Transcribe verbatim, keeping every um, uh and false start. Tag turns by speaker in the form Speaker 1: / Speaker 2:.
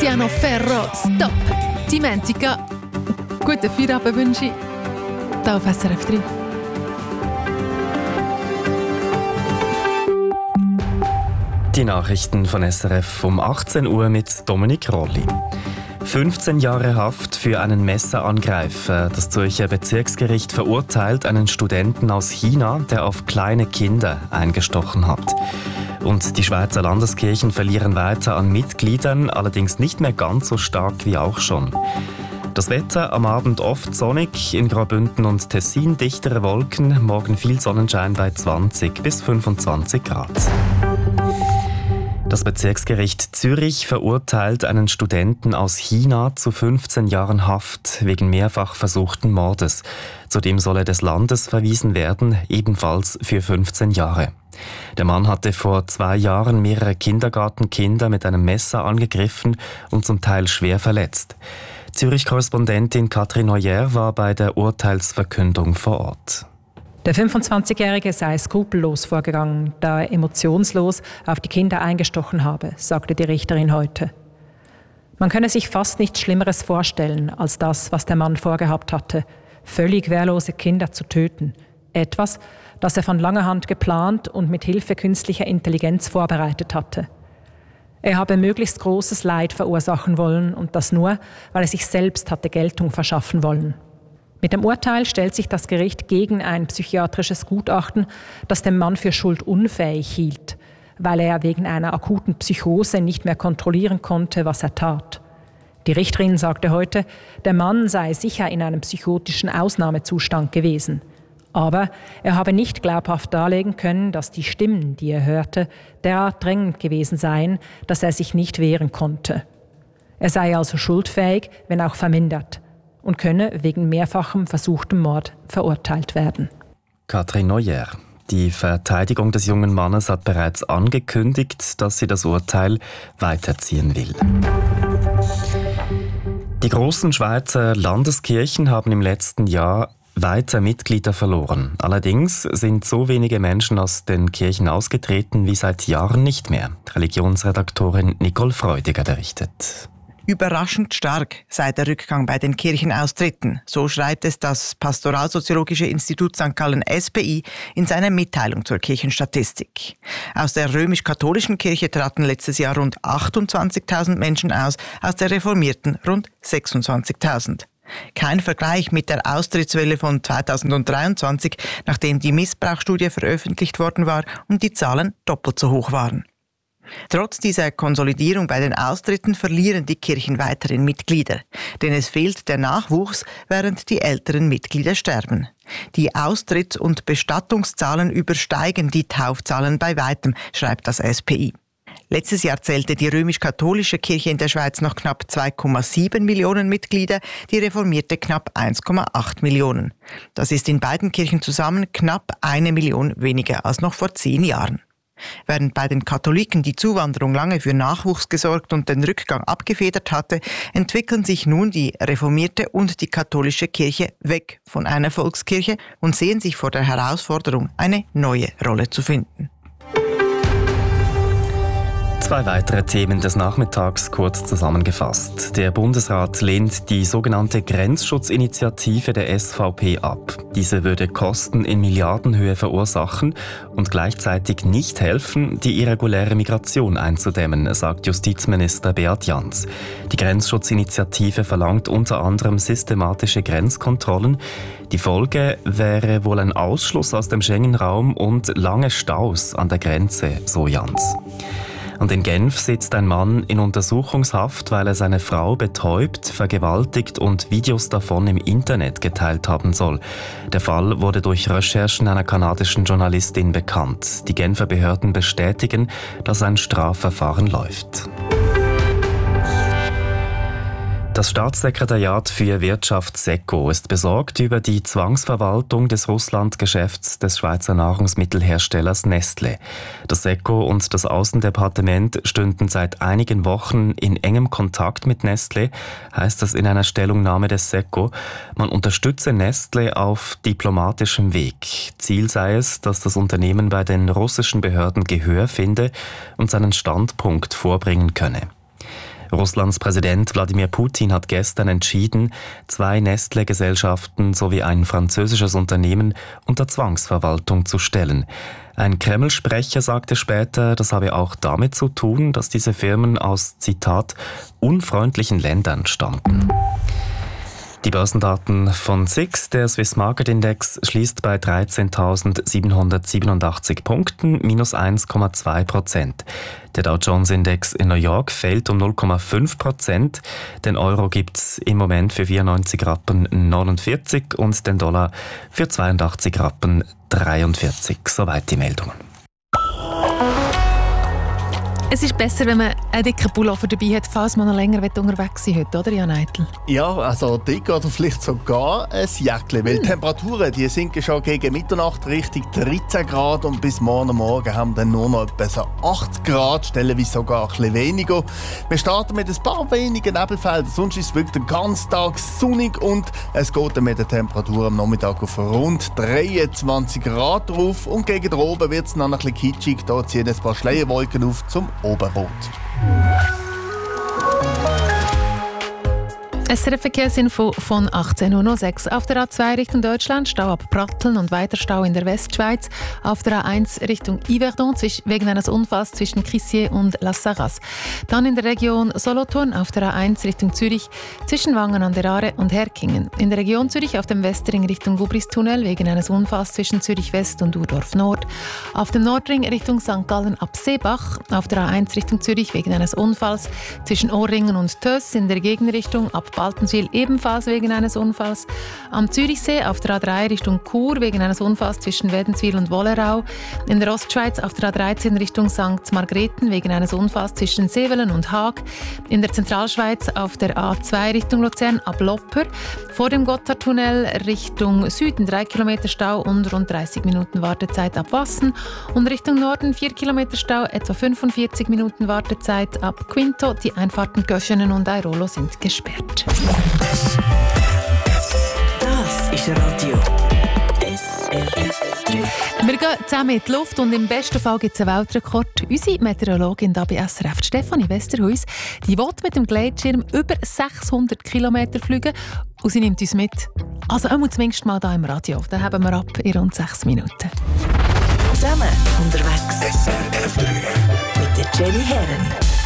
Speaker 1: Tiziano Ferro, stop! Dimentica. Guten Feierabend wünsche ich. Hier auf S R F drei.
Speaker 2: Die Nachrichten von S R F um achtzehn Uhr mit Dominik Rolli. fünfzehn Jahre Haft für einen Messerangreifer. Das Zürcher Bezirksgericht verurteilt einen Studenten aus China, der auf kleine Kinder eingestochen hat. Und die Schweizer Landeskirchen verlieren weiter an Mitgliedern, allerdings nicht mehr ganz so stark wie auch schon. Das Wetter am Abend oft sonnig, in Graubünden und Tessin dichtere Wolken, morgen viel Sonnenschein bei zwanzig bis fünfundzwanzig Grad. Das Bezirksgericht Zürich verurteilt einen Studenten aus China zu fünfzehn Jahren Haft wegen mehrfach versuchten Mordes. Zudem soll er des Landes verwiesen werden, ebenfalls für fünfzehn Jahre. Der Mann hatte vor zwei Jahren mehrere Kindergartenkinder mit einem Messer angegriffen und zum Teil schwer verletzt. Zürich-Korrespondentin Katrin Neuer war bei der Urteilsverkündung vor Ort.
Speaker 3: Der fünfundzwanzigjährige sei skrupellos vorgegangen, da er emotionslos auf die Kinder eingestochen habe, sagte die Richterin heute. Man könne sich fast nichts Schlimmeres vorstellen als das, was der Mann vorgehabt hatte, völlig wehrlose Kinder zu töten. Etwas, das er von langer Hand geplant und mit Hilfe künstlicher Intelligenz vorbereitet hatte. Er habe möglichst großes Leid verursachen wollen und das nur, weil er sich selbst hatte Geltung verschaffen wollen. Mit dem Urteil stellt sich das Gericht gegen ein psychiatrisches Gutachten, das den Mann für schuldunfähig hielt, weil er wegen einer akuten Psychose nicht mehr kontrollieren konnte, was er tat. Die Richterin sagte heute, der Mann sei sicher in einem psychotischen Ausnahmezustand gewesen. Aber er habe nicht glaubhaft darlegen können, dass die Stimmen, die er hörte, derart drängend gewesen seien, dass er sich nicht wehren konnte. Er sei also schuldfähig, wenn auch vermindert, und könne wegen mehrfachem versuchtem Mord verurteilt werden.
Speaker 2: Katrin Neuer. Die Verteidigung des jungen Mannes hat bereits angekündigt, dass sie das Urteil weiterziehen will. Die großen Schweizer Landeskirchen haben im letzten Jahr weiter Mitglieder verloren. Allerdings sind so wenige Menschen aus den Kirchen ausgetreten wie seit Jahren nicht mehr. Religionsredaktorin Nicole Freudiger berichtet.
Speaker 4: Überraschend stark sei der Rückgang bei den Kirchenaustritten. So schreibt es das Pastoralsoziologische Institut Sankt Gallen S P I in seiner Mitteilung zur Kirchenstatistik. Aus der römisch-katholischen Kirche traten letztes Jahr rund achtundzwanzigtausend Menschen aus, aus der reformierten rund sechsundzwanzigtausend. Kein Vergleich mit der Austrittswelle von zweitausenddreiundzwanzig, nachdem die Missbrauchsstudie veröffentlicht worden war und die Zahlen doppelt so hoch waren. Trotz dieser Konsolidierung bei den Austritten verlieren die Kirchen weiterhin Mitglieder. Denn es fehlt der Nachwuchs, während die älteren Mitglieder sterben. Die Austritts- und Bestattungszahlen übersteigen die Taufzahlen bei weitem, schreibt das S P I. Letztes Jahr zählte die römisch-katholische Kirche in der Schweiz noch knapp zwei Komma sieben Millionen Mitglieder, die reformierte knapp eins Komma acht Millionen. Das ist in beiden Kirchen zusammen knapp eine Million weniger als noch vor zehn Jahren. Während bei den Katholiken die Zuwanderung lange für Nachwuchs gesorgt und den Rückgang abgefedert hatte, entwickeln sich nun die reformierte und die katholische Kirche weg von einer Volkskirche und sehen sich vor der Herausforderung, eine neue Rolle zu finden.
Speaker 2: Zwei weitere Themen des Nachmittags kurz zusammengefasst. Der Bundesrat lehnt die sogenannte Grenzschutzinitiative der S V P ab. Diese würde Kosten in Milliardenhöhe verursachen und gleichzeitig nicht helfen, die irreguläre Migration einzudämmen, sagt Justizminister Beat Jans. Die Grenzschutzinitiative verlangt unter anderem systematische Grenzkontrollen. Die Folge wäre wohl ein Ausschluss aus dem Schengen-Raum und lange Staus an der Grenze, so Jans. Und in Genf sitzt ein Mann in Untersuchungshaft, weil er seine Frau betäubt, vergewaltigt und Videos davon im Internet geteilt haben soll. Der Fall wurde durch Recherchen einer kanadischen Journalistin bekannt. Die Genfer Behörden bestätigen, dass ein Strafverfahren läuft. Das Staatssekretariat für Wirtschaft SECO ist besorgt über die Zwangsverwaltung des Russland-Geschäfts des Schweizer Nahrungsmittelherstellers Nestlé. Das SECO und das Außendepartement stünden seit einigen Wochen in engem Kontakt mit Nestlé, heißt es in einer Stellungnahme des SECO. Man unterstütze Nestlé auf diplomatischem Weg. Ziel sei es, dass das Unternehmen bei den russischen Behörden Gehör finde und seinen Standpunkt vorbringen könne. Russlands Präsident Wladimir Putin hat gestern entschieden, zwei Nestle-Gesellschaften sowie ein französisches Unternehmen unter Zwangsverwaltung zu stellen. Ein Kreml-Sprecher sagte später, das habe auch damit zu tun, dass diese Firmen aus, Zitat, unfreundlichen Ländern stammten. Die Börsendaten von S I X, der Swiss Market Index, schließt bei dreizehntausendsiebenhundertsiebenundachtzig Punkten, minus eins Komma zwei Prozent. Der Dow Jones Index in New York fällt um null Komma fünf Prozent. Den Euro gibt es im Moment für vierundneunzig Rappen neunundvierzig und den Dollar für zweiundachtzig Rappen dreiundvierzig. Soweit die Meldungen.
Speaker 1: Es ist besser, wenn man einen dicken Pullover dabei hat, falls man noch länger unterwegs sein will, oder Jan Eitel?
Speaker 5: Ja, also dick oder vielleicht sogar ein Jäckchen, weil die Temperaturen die sinken schon gegen Mitternacht Richtung dreizehn Grad und bis morgen Morgen haben wir dann nur noch etwa so acht Grad, stellenweise sogar ein bisschen weniger. Wir starten mit ein paar wenigen Nebelfeldern, sonst ist es wirklich den ganzen Tag sonnig und es geht dann mit der Temperatur am Nachmittag auf rund dreiundzwanzig Grad drauf und gegen oben wird es noch ein bisschen kitschig, da ziehen ein paar Schleierwolken auf zum Oberrot.
Speaker 1: S R F-Verkehrsinfo von achtzehn Uhr null sechs. Auf der A zwei Richtung Deutschland, Stau ab Pratteln und weiter Stau in der Westschweiz. Auf der A eins Richtung Yverdon wegen eines Unfalls zwischen Crissier und La Sarraz. Dann in der Region Solothurn auf der A eins Richtung Zürich zwischen Wangen an der Aare und Herkingen. In der Region Zürich auf dem Westring Richtung Gubristunnel wegen eines Unfalls zwischen Zürich West und Urdorf Nord. Auf dem Nordring Richtung Sankt Gallen ab Seebach. Auf der A eins Richtung Zürich wegen eines Unfalls zwischen Ohrringen und Töss. In der Gegenrichtung ab Baltenswil ebenfalls wegen eines Unfalls. Am Zürichsee auf der A drei Richtung Chur wegen eines Unfalls zwischen Wädenswil und Wollerau. In der Ostschweiz auf der A dreizehn Richtung Sankt Margrethen wegen eines Unfalls zwischen Sevelen und Haag. In der Zentralschweiz auf der A zwei Richtung Luzern ab Lopper. Vor dem Gotthardtunnel Richtung Süden drei Kilometer Stau und rund dreißig Minuten Wartezeit ab Wassen. Und Richtung Norden vier Kilometer Stau, etwa fünfundvierzig Minuten Wartezeit ab Quinto. Die Einfahrten Göschenen und Airolo sind gesperrt.
Speaker 6: Das ist Radio S R F drei.
Speaker 1: Wir gehen zusammen in die Luft und im besten Fall gibt es einen Weltrekord. Unsere Meteorologin hier bei S R F, Stefanie Westerhuis, die will mit dem Gleitschirm über sechshundert Kilometer fliegen und sie nimmt uns mit. Also einmal zumindest mal hier im Radio. Dann haben wir ab in rund sechs Minuten.
Speaker 6: Zusammen unterwegs. S R F drei. Mit der Jenny Herren.